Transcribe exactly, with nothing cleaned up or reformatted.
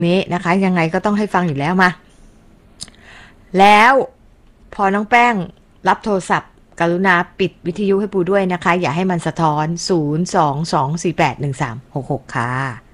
นี้นะคะยังไงก็ต้องให้ฟังอยู่แล้วมาแล้วพอน้องแป้งรับโทรศัพท์กรุณาปิดวิทยุให้ปูด้วยนะคะอย่าให้มันสะท้อนศูนย์ สอง สอง สี่ แปด หนึ่ง สาม หก หกค่ะ